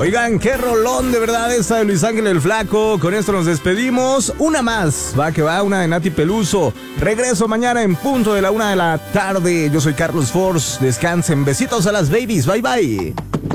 Oigan, qué rolón de verdad esta de Luis Ángel el Flaco. Con esto nos despedimos. Una más, va que va, una de Nati Peluso. Regreso mañana en punto de la 1 de la tarde. Yo soy Carlos Force. Descansen. Besitos a las babies. Bye bye.